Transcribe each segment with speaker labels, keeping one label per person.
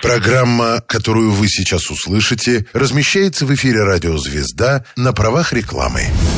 Speaker 1: Программа, которую вы сейчас услышите, размещается в эфире «Радио Звезда» на правах рекламы.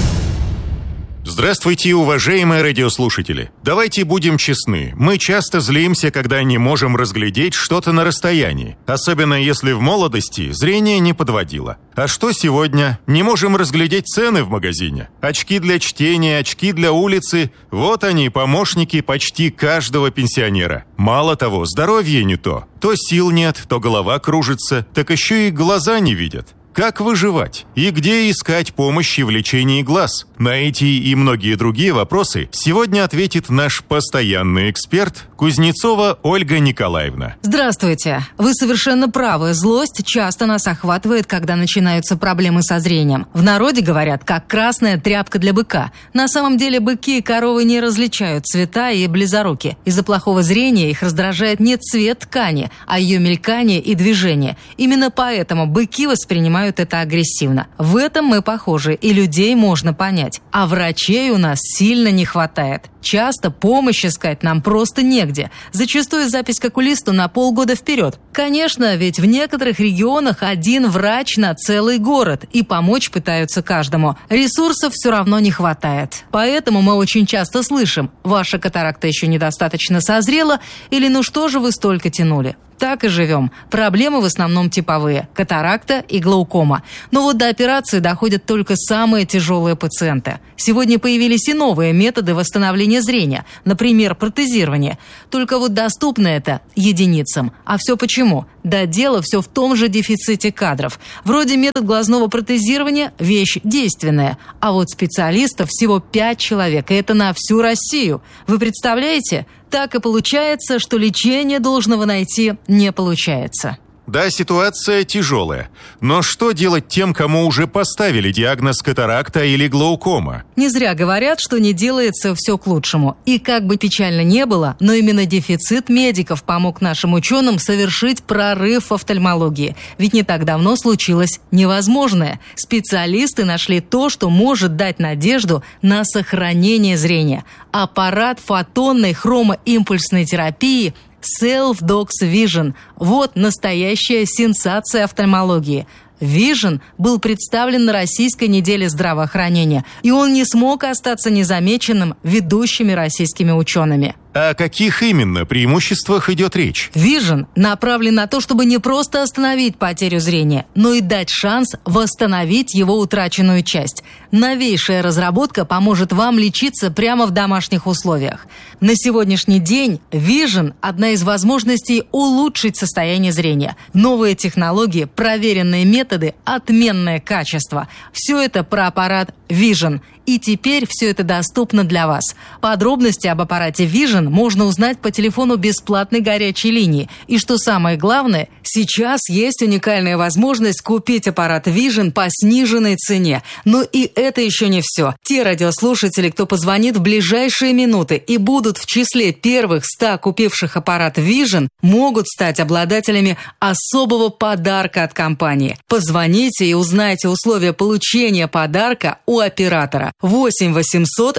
Speaker 2: Здравствуйте, уважаемые радиослушатели. Давайте будем честны. Мы часто злимся, когда не можем разглядеть что-то на расстоянии. Особенно если в молодости зрение не подводило. А что сегодня? Не можем разглядеть цены в магазине. Очки для чтения, очки для улицы. Вот они, помощники почти каждого пенсионера. Мало того, здоровье не то. То сил нет, то голова кружится, так еще и глаза не видят. Как выживать? И где искать помощи в лечении глаз? На эти и многие другие вопросы сегодня ответит наш постоянный эксперт Кузнецова Ольга Николаевна.
Speaker 3: Здравствуйте. Вы совершенно правы. Злость часто нас охватывает, когда начинаются проблемы со зрением. В народе говорят, как красная тряпка для быка. На самом деле быки и коровы не различают цвета и близоруки. Из-за плохого зрения их раздражает не цвет ткани, а ее мелькание и движение. Именно поэтому быки воспринимают это агрессивно. В этом мы похожи, и людей можно понять. А врачей у нас сильно не хватает. Часто помощь искать нам просто негде. Зачастую запись к окулисту на полгода вперед. Конечно, ведь в некоторых регионах один врач на целый город, и помочь пытаются каждому. Ресурсов все равно не хватает. Поэтому мы очень часто слышим: ваша катаракта еще недостаточно созрела, или ну что же вы столько тянули? Так и живем. Проблемы в основном типовые – катаракта и глаукома. Но вот до операции доходят только самые тяжелые пациенты. Сегодня появились и новые методы восстановления зрения, например, протезирование. Только вот доступно это единицам. А все почему? Да дело все в том же дефиците кадров. Вроде метод глазного протезирования – вещь действенная, а вот специалистов всего 5 человек, и это на всю Россию. Вы представляете? Так и получается, что лечение должного найти не получается.
Speaker 2: Да, ситуация тяжелая. Но что делать тем, кому уже поставили диагноз катаракта или глаукома?
Speaker 3: Не зря говорят, что не делается все к лучшему. И как бы печально не было, но именно дефицит медиков помог нашим ученым совершить прорыв в офтальмологии. Ведь не так давно случилось невозможное. Специалисты нашли то, что может дать надежду на сохранение зрения. Аппарат фотонной хромоимпульсной терапии Self-Dox Vision. Вот настоящая сенсация офтальмологии. Vision был представлен на Российской неделе здравоохранения, и он не смог остаться незамеченным ведущими российскими учеными.
Speaker 2: О каких именно преимуществах идет речь?
Speaker 3: Vision направлен на то, чтобы не просто остановить потерю зрения, но и дать шанс восстановить его утраченную часть. Новейшая разработка поможет вам лечиться прямо в домашних условиях. На сегодняшний день Vision – одна из возможностей улучшить состояние зрения. Новые технологии, проверенные методы, отменное качество – все это про аппарат Vision. И теперь все это доступно для вас. Подробности об аппарате Vision можно узнать по телефону бесплатной горячей линии. И что самое главное, сейчас есть уникальная возможность купить аппарат Vision по сниженной цене. Но и это еще не все. Те радиослушатели, кто позвонит в ближайшие минуты и будут в числе первых 100 купивших аппарат Vision, могут стать обладателями особого подарка от компании. Позвоните и узнайте условия получения подарка у оператора. 8 800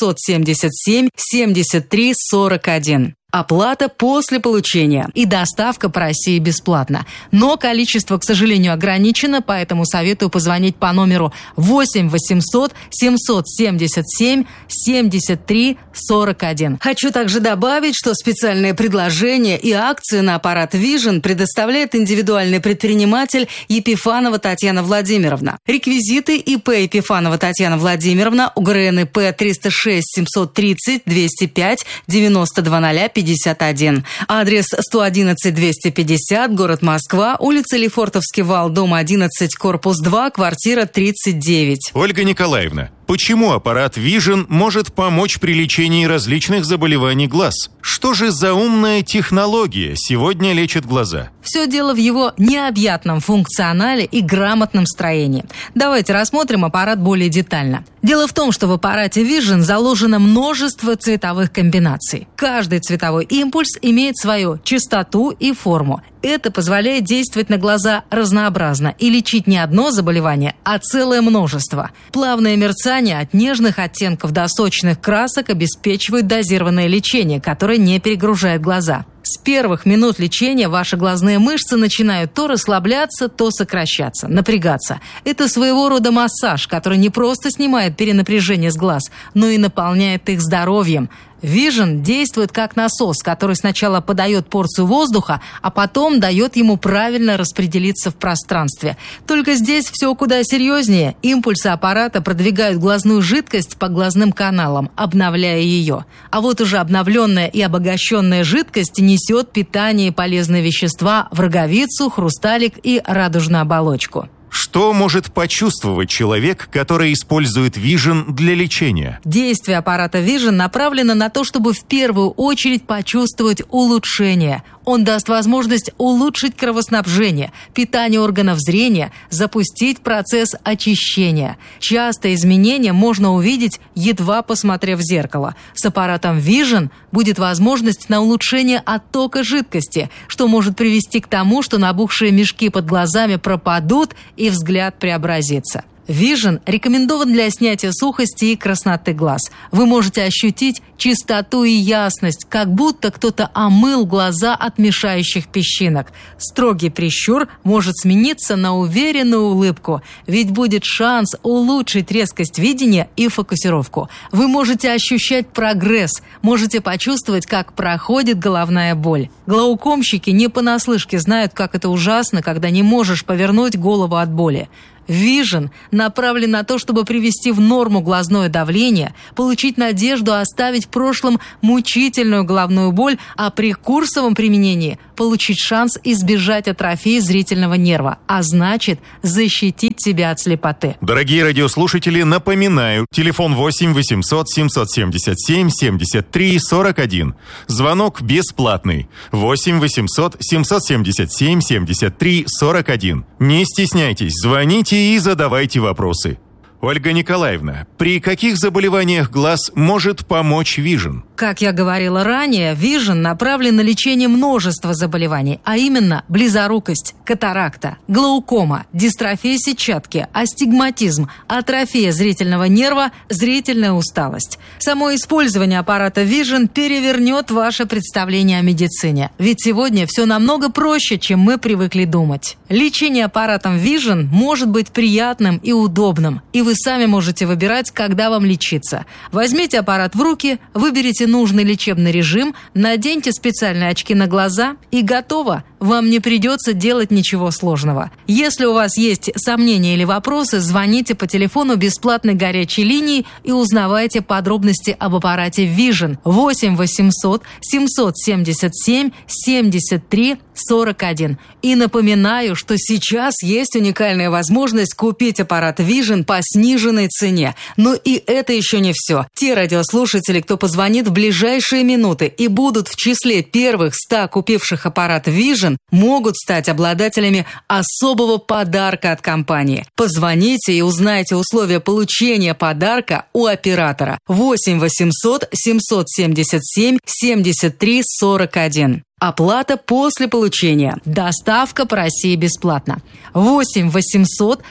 Speaker 3: 777 73 41. Оплата после получения и доставка по России бесплатна. Но количество, к сожалению, ограничено, поэтому советую позвонить по номеру 8 800 777 73 41. Хочу также добавить, что специальные предложения и акции на аппарат Vision предоставляет индивидуальный предприниматель Епифанова Татьяна Владимировна. Реквизиты: ИП Епифанова Татьяна Владимировна, УГРН ИП 306 730 205 9200 51. Адрес 111 250, город Москва, улица Лефортовский вал, дом 11, корпус 2, квартира 39.
Speaker 2: Ольга Николаевна, почему аппарат Vision может помочь при лечении различных заболеваний глаз? Что же за умная технология сегодня лечит глаза?
Speaker 3: Все дело в его необъятном функционале и грамотном строении. Давайте рассмотрим аппарат более детально. Дело в том, что в аппарате Vision заложено множество цветовых комбинаций. Каждый цветовой импульс имеет свою частоту и форму. Это позволяет действовать на глаза разнообразно и лечить не одно заболевание, а целое множество. Плавное мерцание от нежных оттенков до сочных красок обеспечивает дозированное лечение, которое не перегружает глаза. С первых минут лечения ваши глазные мышцы начинают то расслабляться, то сокращаться, напрягаться. Это своего рода массаж, который не просто снимает перенапряжение с глаз, но и наполняет их здоровьем. Vision действует как насос, который сначала подает порцию воздуха, а потом дает ему правильно распределиться в пространстве. Только здесь все куда серьезнее. Импульсы аппарата продвигают глазную жидкость по глазным каналам, обновляя ее. А вот уже обновленная и обогащенная жидкость несет питание и полезные вещества в роговицу, хрусталик и радужную оболочку.
Speaker 2: Что может почувствовать человек, который использует Vision для лечения?
Speaker 3: Действие аппарата Vision направлено на то, чтобы в первую очередь почувствовать улучшение. Он даст возможность улучшить кровоснабжение, питание органов зрения, запустить процесс очищения. Часто изменения можно увидеть, едва посмотрев в зеркало. С аппаратом Vision будет возможность на улучшение оттока жидкости, что может привести к тому, что набухшие мешки под глазами пропадут и взгляд преобразится. Vision рекомендован для снятия сухости и красноты глаз. Вы можете ощутить чистоту и ясность, как будто кто-то омыл глаза от мешающих песчинок. Строгий прищур может смениться на уверенную улыбку, ведь будет шанс улучшить резкость видения и фокусировку. Вы можете ощущать прогресс, можете почувствовать, как проходит головная боль. Глаукомщики не понаслышке знают, как это ужасно, когда не можешь повернуть голову от боли. Vision направлен на то, чтобы привести в норму глазное давление, получить надежду оставить в прошлом мучительную головную боль, а при курсовом применении получить шанс избежать атрофии зрительного нерва, а значит, защитить себя от слепоты.
Speaker 2: Дорогие радиослушатели, напоминаю, телефон 8 800 777 73 41. Звонок бесплатный. 8 800 777 73 41. Не стесняйтесь, звоните и задавайте вопросы. Ольга Николаевна, при каких заболеваниях глаз может помочь Vision?
Speaker 3: Как я говорила ранее, Vision направлен на лечение множества заболеваний, а именно близорукость, катаракта, глаукома, дистрофия сетчатки, астигматизм, атрофия зрительного нерва, зрительная усталость. Само использование аппарата Vision перевернет ваше представление о медицине, ведь сегодня все намного проще, чем мы привыкли думать. Лечение аппаратом Vision может быть приятным и удобным, и вы сами можете выбирать, когда вам лечиться. Возьмите аппарат в руки, выберите нужный лечебный режим, наденьте специальные очки на глаза и готово. Вам не придется делать ничего сложного. Если у вас есть сомнения или вопросы, звоните по телефону бесплатной горячей линии и узнавайте подробности об аппарате Vision 8 800 777 73 41. И напоминаю, что сейчас есть уникальная возможность купить аппарат Vision по сниженной цене. Но и это еще не все. Те радиослушатели, кто позвонит в ближайшие минуты и будут в числе первых 100 купивших аппарат Vision, могут стать обладателями особого подарка от компании. Позвоните и узнайте условия получения подарка у оператора 8 800 777 73 41. Оплата после получения. Доставка по России бесплатна. 8 800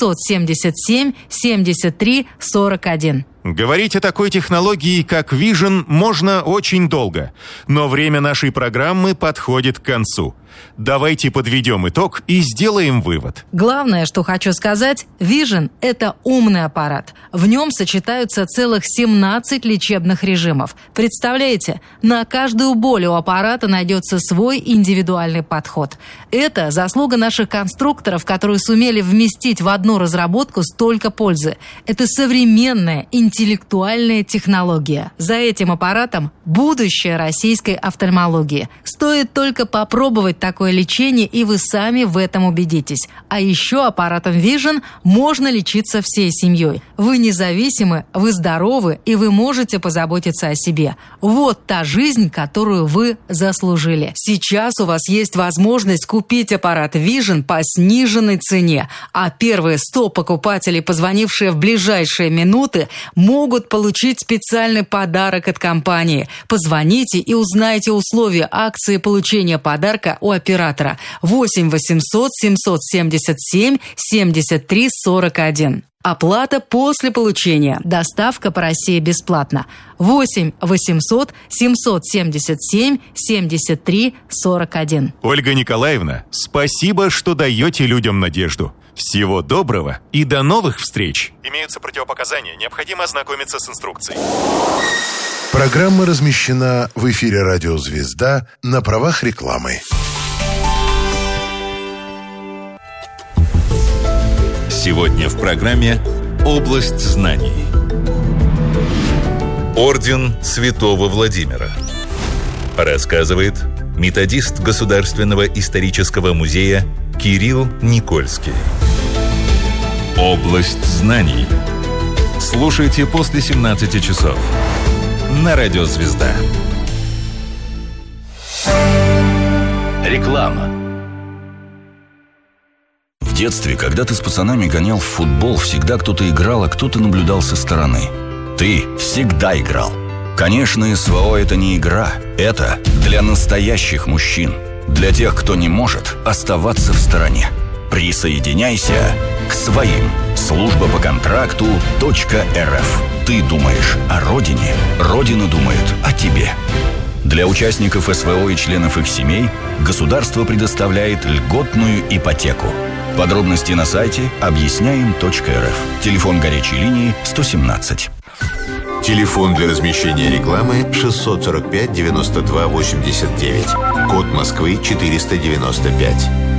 Speaker 3: 777 73 41.
Speaker 2: Говорить о такой технологии, как Vision, можно очень долго, но время нашей программы подходит к концу. Давайте подведем итог и сделаем вывод.
Speaker 3: Главное, что хочу сказать, Vision – это умный аппарат. В нем сочетаются целых 17 лечебных режимов. Представляете, на каждую боль у аппарата найдется свой индивидуальный подход. Это заслуга наших конструкторов, которые сумели вместить в одну разработку столько пользы. Это современная, интеллектуальная технология. За этим аппаратом будущее российской офтальмологии. Стоит только попробовать такое лечение, и вы сами в этом убедитесь. А еще аппаратом Vision можно лечиться всей семьей. Вы независимы, вы здоровы, и вы можете позаботиться о себе. Вот та жизнь, которую вы заслужили. Сейчас у вас есть возможность купить аппарат Vision по сниженной цене, а первые 100 покупателей, позвонившие в ближайшие минуты, могут получить специальный подарок от компании. Позвоните и узнайте условия акции получения подарка у оператора 8 800 777 73 41. Оплата после получения. Доставка по России бесплатна. 8 800 777 73 41.
Speaker 2: Ольга Николаевна, спасибо, что даете людям надежду. Всего доброго и до новых встреч. Имеются противопоказания. Необходимо ознакомиться с инструкцией.
Speaker 1: Программа размещена в эфире «Радио Звезда» на правах рекламы.
Speaker 4: Сегодня в программе «Область знаний». Орден Святого Владимира. Рассказывает методист Государственного исторического музея Кирилл Никольский. «Область знаний». Слушайте после 17 часов на Радио Звезда.
Speaker 5: Реклама. В детстве, когда ты с пацанами гонял в футбол, всегда кто-то играл, а кто-то наблюдал со стороны. Ты всегда играл. Конечно, СВО – это не игра. Это для настоящих мужчин. Для тех, кто не может оставаться в стороне. Присоединяйся к своим. Служба по контракту .рф. Ты думаешь о родине, Родина думает о тебе. Для участников СВО и членов их семей государство предоставляет льготную ипотеку. Подробности на сайте объясняем.рф. Телефон горячей линии 117.
Speaker 6: Телефон для размещения рекламы 645 92 89. Код Москвы 495.